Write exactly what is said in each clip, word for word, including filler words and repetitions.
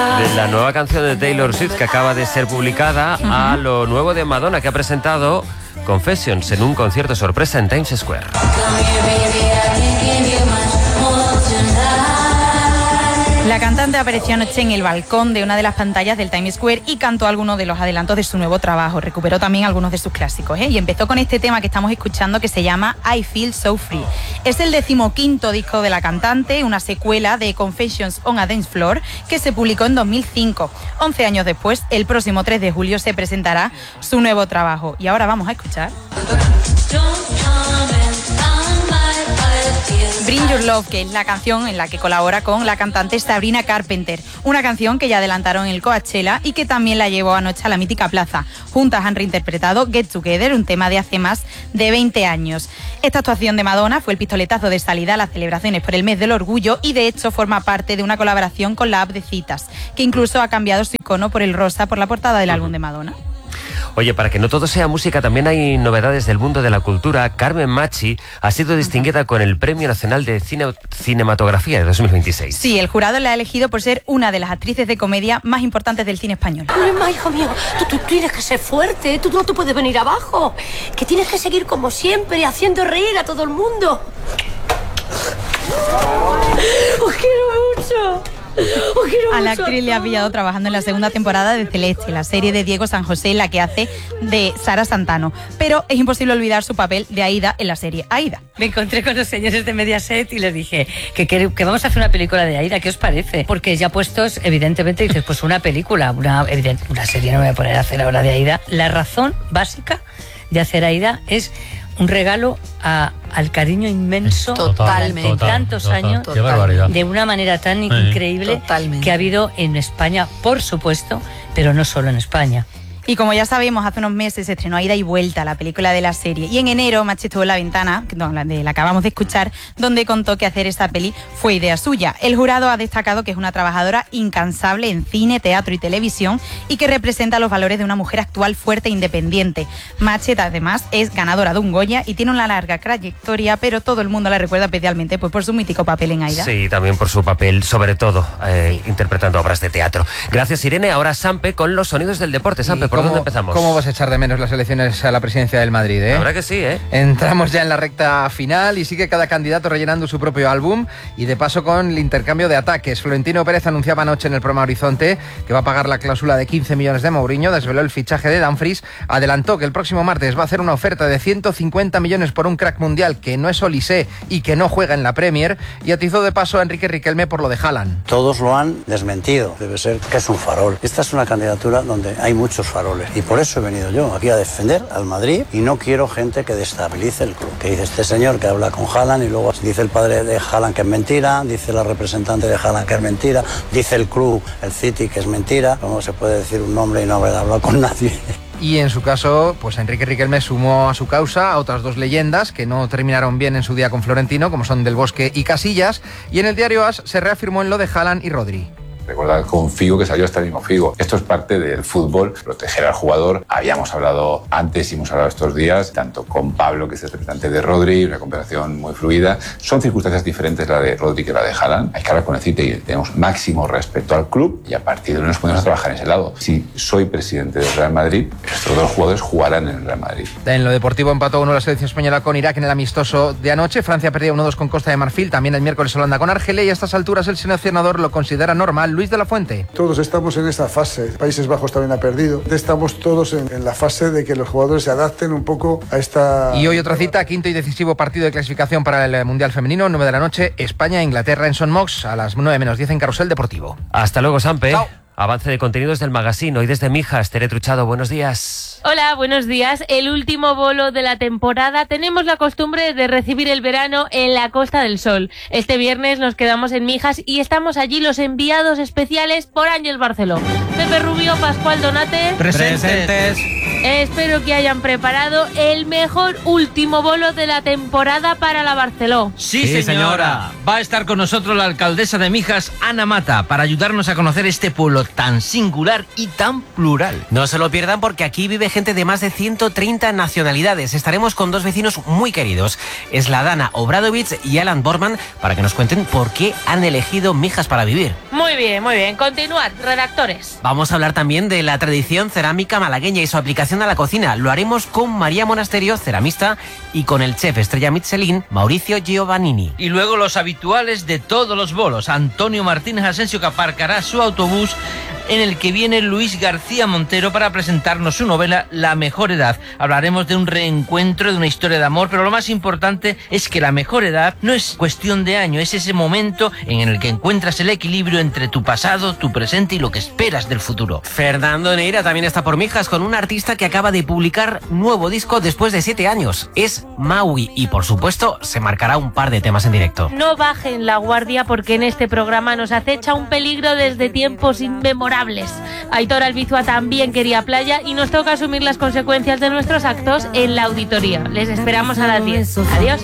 De la nueva canción de Taylor Swift que acaba de ser publicada uh-huh. a lo nuevo de Madonna, que ha presentado Confessions en un concierto sorpresa en Times Square. La cantante apareció anoche en el balcón de una de las pantallas del Times Square y cantó algunos de los adelantos de su nuevo trabajo. Recuperó también algunos de sus clásicos, ¿eh? Y empezó con este tema que estamos escuchando que se llama I Feel So Free. Es el decimoquinto disco de la cantante, una secuela de Confessions on a Dance Floor que se publicó en dos mil cinco. once años después, el próximo tres de julio se presentará su nuevo trabajo. Y ahora vamos a escuchar Bring Your Love, que es la canción en la que colabora con la cantante Sabrina Carpenter. Una canción que ya adelantaron en el Coachella y que también la llevó anoche a la mítica plaza. Juntas han reinterpretado Get Together, un tema de hace más de veinte años. Esta actuación de Madonna fue el pistoletazo de salida a las celebraciones por el mes del orgullo y de hecho forma parte de una colaboración con la app de citas, que incluso ha cambiado su icono por el rosa por la portada del álbum de Madonna. Oye, para que no todo sea música, también hay novedades del mundo de la cultura. Carmen Machi ha sido distinguida con el Premio Nacional de Cine, Cinematografía de dos mil veintiséis. Sí, el jurado la ha elegido por ser una de las actrices de comedia más importantes del cine español. Ay, hijo mío, tú, tú tienes que ser fuerte, tú no te puedes venir abajo, que tienes que seguir como siempre, haciendo reír a todo el mundo. Os quiero mucho. A la actriz le ha pillado trabajando en la segunda temporada de Celeste, la serie de Diego San José, en la que hace de Sara Santano. Pero es imposible olvidar su papel de Aida en la serie Aida. Me encontré con los señores de Mediaset y les dije que, que, que vamos a hacer una película de Aida, ¿qué os parece? Porque ya puestos, evidentemente, dices, pues una película, una, evidente, una serie no me voy a poner a hacer ahora de Aida. La razón básica de hacer Aida es un regalo a, al cariño inmenso totalmente de tantos total, años total. de una manera tan sí. increíble totalmente. Que ha habido en España, por supuesto, pero no solo en España. Y como ya sabemos, hace unos meses se estrenó Ida y Vuelta, la película de la serie. Y en enero, Machi estuvo en La Ventana, no, la, de, la acabamos de escuchar, donde contó que hacer esta peli fue idea suya. El jurado ha destacado que es una trabajadora incansable en cine, teatro y televisión y que representa los valores de una mujer actual fuerte e independiente. Machi, además, es ganadora de un Goya y tiene una larga trayectoria, pero todo el mundo la recuerda especialmente pues, por su mítico papel en Aida. Sí, también por su papel, sobre todo, eh, sí. interpretando obras de teatro. Gracias, Irene. Ahora Sampe con los sonidos del deporte. Sampe, ¿por dónde empezamos? ¿Cómo vas a echar de menos las elecciones a la presidencia del Madrid, eh? La verdad que sí, ¿eh? Entramos ya en la recta final y sigue cada candidato rellenando su propio álbum y de paso con el intercambio de ataques. Florentino Pérez anunciaba anoche en el programa Horizonte que va a pagar la cláusula de quince millones de Mourinho, desveló el fichaje de Dumfries, adelantó que el próximo martes va a hacer una oferta de ciento cincuenta millones por un crack mundial que no es Olise y que no juega en la Premier y atizó de paso a Enrique Riquelme por lo de Haaland. Todos lo han desmentido, debe ser que es un farol. Esta es una candidatura donde hay muchos faroles. Y por eso he venido yo aquí a defender al Madrid y no quiero gente que destabilice el club. Que dice este señor que habla con Haaland y luego dice el padre de Haaland que es mentira, dice la representante de Haaland que es mentira, dice el club, el City, que es mentira. ¿Cómo se puede decir un nombre y no haber hablado con nadie? Y en su caso, pues Enrique Riquelme sumó a su causa a otras dos leyendas que no terminaron bien en su día con Florentino, como son Del Bosque y Casillas, y en el diario AS se reafirmó en lo de Haaland y Rodri. Recordad con Figo que salió hasta el mismo Figo. Esto es parte del fútbol, proteger al jugador. Habíamos hablado antes y hemos hablado estos días, tanto con Pablo, que es el representante de Rodri, una conversación muy fluida. Son circunstancias diferentes la de Rodri que la de Haaland. Hay que hablar con el City y tenemos máximo respeto al club y a partir de ahí nos ponemos a trabajar en ese lado. Si soy presidente del Real Madrid, estos dos jugadores jugarán en el Real Madrid. En lo deportivo empató uno la selección española con Irak en el amistoso de anoche. Francia perdía uno dos con Costa de Marfil. También el miércoles Holanda con Argelia y a estas alturas el seleccionador lo considera normal. Luis de la Fuente. Todos estamos en esta fase. Países Bajos también ha perdido. Estamos todos en, en la fase de que los jugadores se adapten un poco a esta... Y hoy otra cita, quinto y decisivo partido de clasificación para el Mundial Femenino, nueve de la noche, España-Inglaterra en Son Mox, a las nueve menos diez en Carrusel Deportivo. Hasta luego, Sampe. Chao. Avance de contenidos del magazine. Hoy desde Mijas, Tere Truchado, buenos días. Hola, buenos días. El último bolo de la temporada. Tenemos la costumbre de recibir el verano en la Costa del Sol. Este viernes nos quedamos en Mijas y estamos allí los enviados especiales por Ángel Barceló. Pepe Rubio, Pascual Donate. Presentes. Espero que hayan preparado el mejor último bolo de la temporada para la Barceló. Sí, sí, señora. Va a estar con nosotros la alcaldesa de Mijas, Ana Mata, para ayudarnos a conocer este pueblo tan singular y tan plural. No se lo pierdan porque aquí vive gente de más de ciento treinta nacionalidades. Estaremos con dos vecinos muy queridos, Sladana Obradovich y Alan Borman, para que nos cuenten por qué han elegido Mijas para vivir. Muy bien, muy bien. Continuad, redactores. Vamos a hablar también de la tradición cerámica malagueña y su aplicación a la cocina. Lo haremos con María Monasterio, ceramista, y con el chef estrella Michelin, Mauricio Giovannini. Y luego los habituales de todos los bolos. Antonio Martínez Asensio, que aparcará su autobús, en el que viene Luis García Montero para presentarnos su novela La mejor edad. Hablaremos de un reencuentro, de una historia de amor, pero lo más importante es que la mejor edad no es cuestión de año, es ese momento en el que encuentras el equilibrio entre tu pasado, tu presente y lo que esperas del futuro. Fernando Neira también está por Mijas con un artista que acaba de publicar nuevo disco después de siete años. Es Maui y, por supuesto, se marcará un par de temas en directo. No bajen la guardia porque en este programa nos acecha un peligro desde tiempos inmemorables. Aitor Albizua también quería playa y nos toca asumir las consecuencias de nuestros actos en la auditoría. Les esperamos a las diez. Adiós.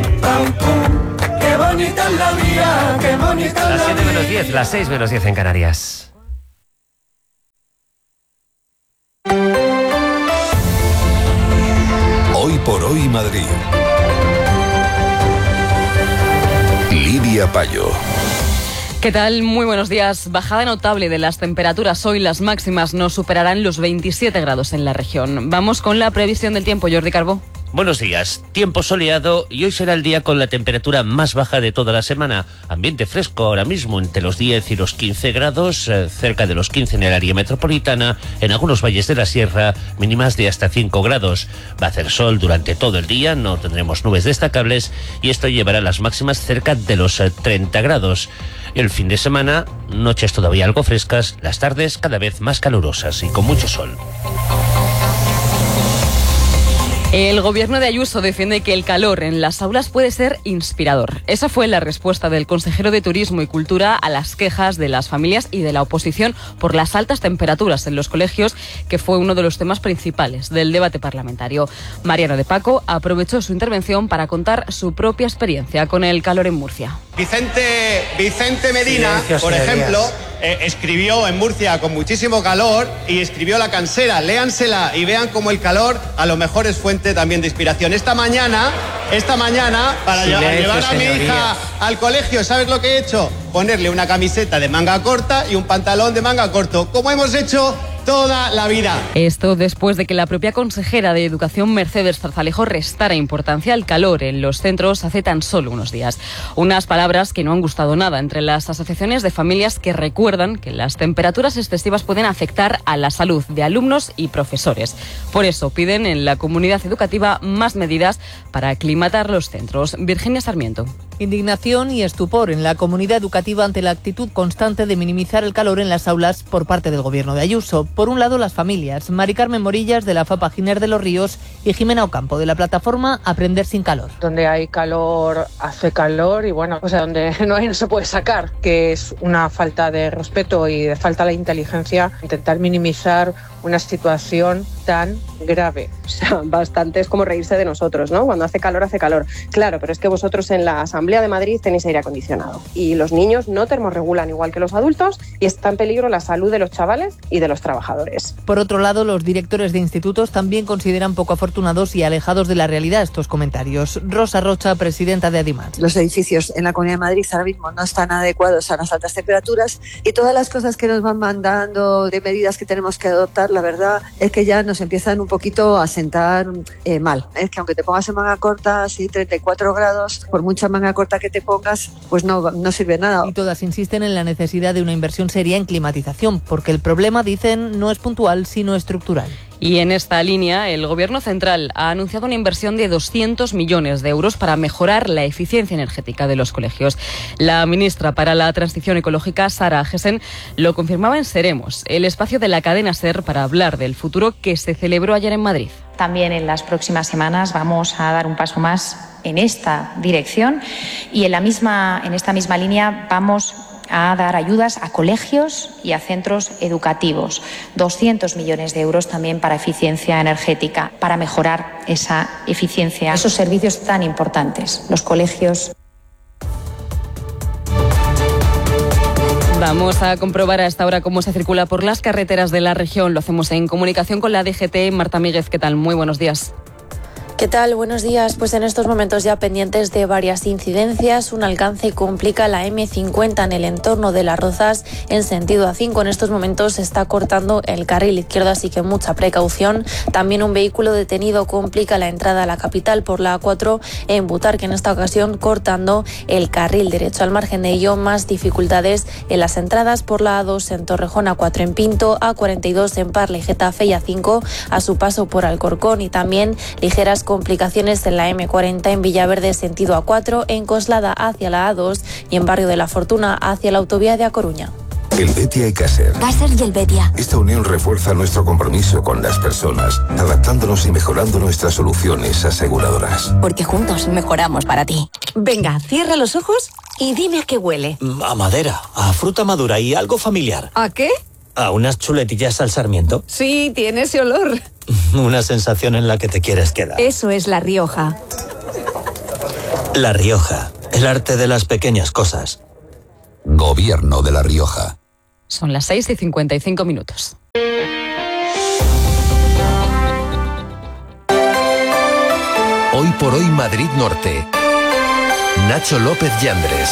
Las siete menos diez, las seis menos diez en Canarias. Hoy por hoy Madrid. Lidia Payo. ¿Qué tal? Muy buenos días. Bajada notable de las temperaturas. Hoy las máximas no superarán los veintisiete grados en la región. Vamos con la previsión del tiempo, Jordi Carbó. Buenos días, tiempo soleado y hoy será el día con la temperatura más baja de toda la semana. Ambiente fresco ahora mismo entre los diez y los quince grados, eh, cerca de los quince en el área metropolitana, en algunos valles de la sierra, mínimas de hasta cinco grados. Va a hacer sol durante todo el día, no tendremos nubes destacables y esto llevará las máximas cerca de los eh, treinta grados. El fin de semana, noches todavía algo frescas, las tardes cada vez más calurosas y con mucho sol. El gobierno de Ayuso defiende que el calor en las aulas puede ser inspirador. Esa fue la respuesta del consejero de Turismo y Cultura a las quejas de las familias y de la oposición por las altas temperaturas en los colegios, que fue uno de los temas principales del debate parlamentario. Mariano de Paco aprovechó su intervención para contar su propia experiencia con el calor en Murcia. Vicente, Vicente Medina, Silencio, por señorías. ejemplo, eh, escribió en Murcia con muchísimo calor y escribió La Cansera. Léansela y vean cómo el calor a lo mejor es fuente también de inspiración. Esta mañana, esta mañana, para Silencio, llevar a mi señorías. hija al colegio, ¿sabes lo que he hecho? Ponerle una camiseta de manga corta y un pantalón de manga corto, como hemos hecho toda la vida. Esto después de que la propia consejera de Educación, Mercedes Zarzalejo, restara importancia al calor en los centros hace tan solo unos días. Unas palabras que no han gustado nada entre las asociaciones de familias que recuerdan que las temperaturas excesivas pueden afectar a la salud de alumnos y profesores. Por eso piden en la comunidad educativa más medidas para aclimatar los centros. Virginia Sarmiento. Indignación y estupor en la comunidad educativa ante la actitud constante de minimizar el calor en las aulas por parte del gobierno de Ayuso. Por un lado, las familias. Mari Carmen Morillas, de la FAPA Giner de los Ríos, y Jimena Ocampo, de la plataforma Aprender sin Calor. Donde hay calor, hace calor y bueno, o sea, donde no hay no se puede sacar, que es una falta de respeto y de falta de inteligencia intentar minimizar una situación tan grave. O sea, bastante es como reírse de nosotros, ¿no? Cuando hace calor, hace calor. Claro, pero es que vosotros en la Asamblea de Madrid tenéis aire acondicionado y los niños no termorregulan igual que los adultos y está en peligro la salud de los chavales y de los trabajadores. Por otro lado, los directores de institutos también consideran poco afortunados y alejados de la realidad estos comentarios. Rosa Rocha, presidenta de Adimad. Los edificios en la Comunidad de Madrid ahora mismo no están adecuados a las altas temperaturas y todas las cosas que nos van mandando de medidas que tenemos que adoptar, la verdad es que ya nos empiezan un poquito a sentar eh, mal. Es que aunque te pongas en manga corta, así treinta y cuatro grados, por mucha manga corta que te pongas, pues no, no sirve nada. Y todas insisten en la necesidad de una inversión seria en climatización, porque el problema, dicen, no es puntual, sino estructural. Y en esta línea, el Gobierno central ha anunciado una inversión de doscientos millones de euros para mejorar la eficiencia energética de los colegios. La ministra para la Transición Ecológica, Sara Agesen, lo confirmaba en Seremos, el espacio de la cadena SER para hablar del futuro que se celebró ayer en Madrid. También en las próximas semanas vamos a dar un paso más en esta dirección y en, la misma, en esta misma línea vamos a dar ayudas a colegios y a centros educativos. doscientos millones de euros también para eficiencia energética, para mejorar esa eficiencia, esos servicios tan importantes, los colegios. Vamos a comprobar a esta hora cómo se circula por las carreteras de la región. Lo hacemos en comunicación con la D G T. Marta Míguez, ¿qué tal? Muy buenos días. ¿Qué tal? Buenos días. Pues en estos momentos ya pendientes de varias incidencias. Un alcance complica la eme cincuenta en el entorno de Las Rozas en sentido A cinco. En estos momentos se está cortando el carril izquierdo, así que mucha precaución. También un vehículo detenido complica la entrada a la capital por la A cuatro en Butarque, en esta ocasión cortando el carril derecho. Al margen de ello, más dificultades en las entradas por la A dos en Torrejón, A cuatro en Pinto, A cuarenta y dos en Parla y Getafe y A cinco a su paso por Alcorcón, y también ligeras complicaciones en la eme cuarenta en Villaverde sentido A cuatro, en Coslada hacia la A dos y en Barrio de la Fortuna hacia la autovía de A Coruña. El Betia y Caser. Caser y el Betia. Esta unión refuerza nuestro compromiso con las personas, adaptándonos y mejorando nuestras soluciones aseguradoras. Porque juntos mejoramos para ti. Venga, cierra los ojos y dime a qué huele. A madera, a fruta madura y algo familiar. ¿A qué? A unas chuletillas al sarmiento. Sí, tiene ese olor. Una sensación en la que te quieres quedar. Eso es La Rioja. La Rioja, el arte de las pequeñas cosas. Gobierno de La Rioja. Son las seis y cincuenta y cinco minutos. Hoy por hoy Madrid Norte. Nacho López Yandres.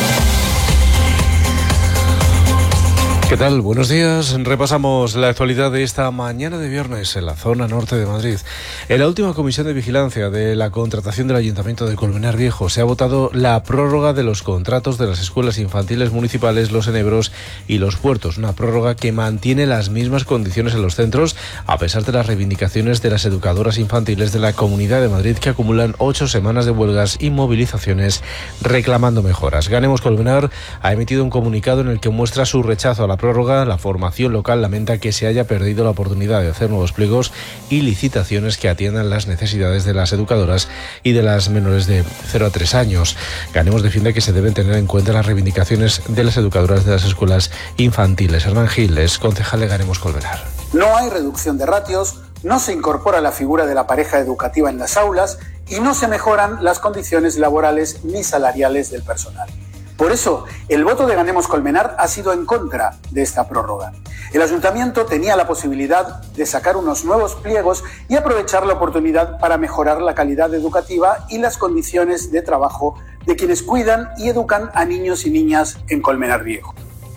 ¿Qué tal? Buenos días. Repasamos la actualidad de esta mañana de viernes en la zona norte de Madrid. En la última comisión de vigilancia de la contratación del Ayuntamiento de Colmenar Viejo se ha votado la prórroga de los contratos de las escuelas infantiles municipales, los enebros y los puertos. Una prórroga que mantiene las mismas condiciones en los centros, a pesar de las reivindicaciones de las educadoras infantiles de la Comunidad de Madrid, que acumulan ocho semanas de huelgas y movilizaciones reclamando mejoras. Ganemos Colmenar ha emitido un comunicado en el que muestra su rechazo a la prórroga. La formación local lamenta que se haya perdido la oportunidad de hacer nuevos pliegos y licitaciones que atiendan las necesidades de las educadoras y de las menores de cero a tres años. Ganemos defiende que se deben tener en cuenta las reivindicaciones de las educadoras de las escuelas infantiles. Hernán Gil es concejal de Ganemos Colmenar. No hay reducción de ratios, no se incorpora la figura de la pareja educativa en las aulas y no se mejoran las condiciones laborales ni salariales del personal. Por eso, el voto de Ganemos Colmenar ha sido en contra de esta prórroga. El ayuntamiento tenía la posibilidad de sacar unos nuevos pliegos y aprovechar la oportunidad para mejorar la calidad educativa y las condiciones de trabajo de quienes cuidan y educan a niños y niñas en Colmenar Viejo.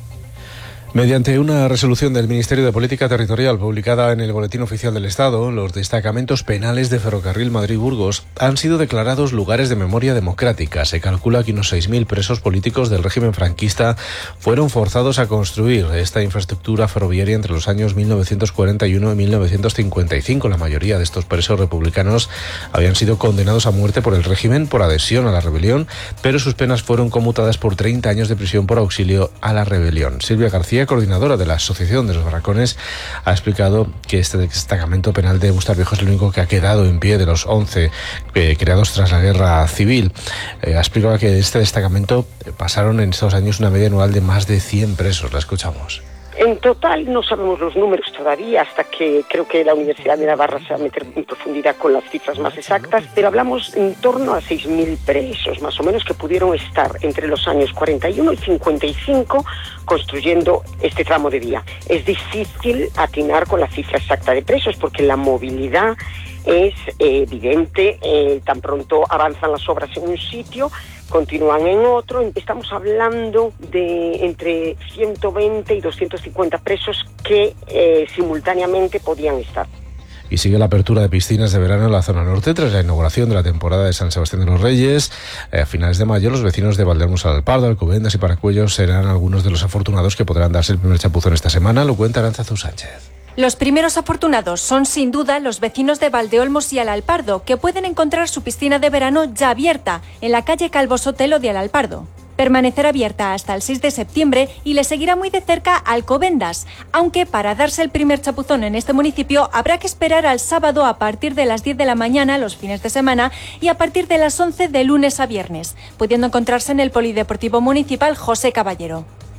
Mediante una resolución del Ministerio de Política Territorial publicada en el Boletín Oficial del Estado, los destacamentos penales de Ferrocarril Madrid-Burgos han sido declarados lugares de memoria democrática. Se calcula que unos seis mil presos políticos del régimen franquista fueron forzados a construir esta infraestructura ferroviaria entre los años mil novecientos cuarenta y uno y mil novecientos cincuenta y cinco. La mayoría de estos presos republicanos habían sido condenados a muerte por el régimen por adhesión a la rebelión, pero sus penas fueron conmutadas por treinta años de prisión por auxilio a la rebelión. Silvia García, coordinadora de la Asociación de los Barracones, ha explicado que este destacamento penal de Bustar Viejo es el único que ha quedado en pie de los once eh, creados tras la guerra civil. Eh, ha explicado que de este destacamento pasaron en estos años una media anual de más de cien presos. La escuchamos. En total no sabemos los números todavía, hasta que creo que la Universidad de Navarra se va a meter en profundidad con las cifras más exactas, pero hablamos en torno a seis mil presos, más o menos, que pudieron estar entre los años cuarenta y uno y cincuenta y cinco construyendo este tramo de vía. Es difícil atinar con la cifra exacta de presos porque la movilidad es eh, evidente, eh, tan pronto avanzan las obras en un sitio, continúan en otro. Estamos hablando de entre ciento veinte y doscientos cincuenta presos que eh, simultáneamente podían estar. Y sigue la apertura de piscinas de verano en la zona norte tras la inauguración de la temporada de San Sebastián de los Reyes. Eh, a finales de mayo, los vecinos de Valdehermoso al Alpardo, Alcobendas y Paracuellos serán algunos de los afortunados que podrán darse el primer chapuzón esta semana. Lo cuenta Arantzazu Sánchez. Los primeros afortunados son sin duda los vecinos de Valdeolmos y Alalpardo, que pueden encontrar su piscina de verano ya abierta en la calle Calvo Sotelo de Alalpardo. Permanecerá abierta hasta el seis de septiembre y le seguirá muy de cerca Alcobendas, aunque para darse el primer chapuzón en este municipio habrá que esperar al sábado a partir de las diez de la mañana los fines de semana y a partir de las once de lunes a viernes, pudiendo encontrarse en el Polideportivo Municipal José Caballero.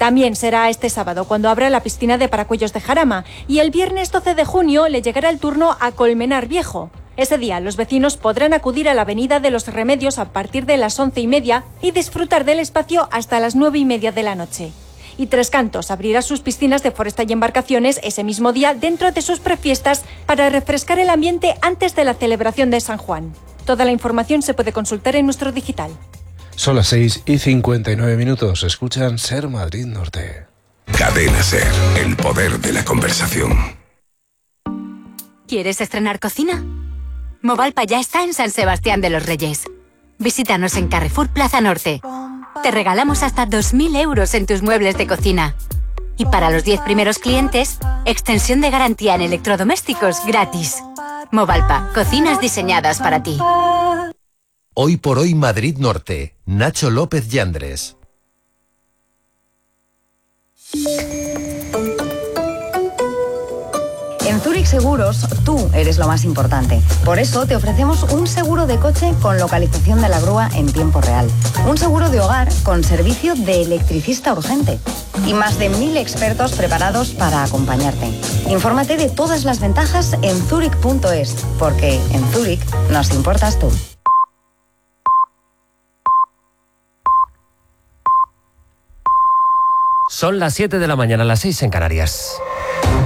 También será este sábado cuando abra la piscina de Paracuellos de Jarama y el viernes doce de junio le llegará el turno a Colmenar Viejo. Ese día los vecinos podrán acudir a la Avenida de los Remedios a partir de las once y media y disfrutar del espacio hasta las nueve y media de la noche. Y Tres Cantos abrirá sus piscinas de Foresta y Embarcaciones ese mismo día dentro de sus prefiestas para refrescar el ambiente antes de la celebración de San Juan. Toda la información se puede consultar en nuestro digital. Son las seis y cincuenta y nueve minutos. Escuchan Ser Madrid Norte. Cadena Ser, el poder de la conversación. ¿Quieres estrenar cocina? Movalpa ya está en San Sebastián de los Reyes. Visítanos en Carrefour Plaza Norte. Te regalamos hasta dos mil euros en tus muebles de cocina. Y para los diez primeros clientes, extensión de garantía en electrodomésticos gratis. Movalpa, cocinas diseñadas para ti. Hoy por hoy Madrid Norte. Nacho López Yandres. En Zurich Seguros, tú eres lo más importante. Por eso te ofrecemos un seguro de coche con localización de la grúa en tiempo real. Un seguro de hogar con servicio de electricista urgente. Y más de mil expertos preparados para acompañarte. Infórmate de todas las ventajas en zurich punto es, porque en Zurich nos importas tú. Son las siete de la mañana, las seis en Canarias.